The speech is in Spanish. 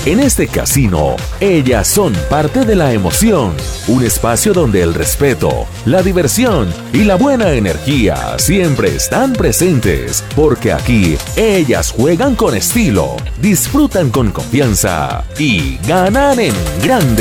En este casino, ellas son parte de la emoción, un espacio donde el respeto, la diversión y la buena energía siempre están presentes, porque aquí ellas juegan con estilo, disfrutan con confianza y ganan en grande.